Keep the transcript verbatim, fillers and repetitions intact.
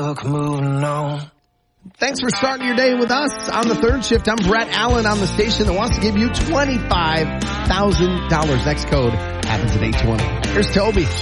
luck moving on. Thanks for starting your day with us on the third shift. I'm Brett Allen on the station that wants to give you twenty-five thousand dollars. Next code happens at eight twenty. Here's Toby.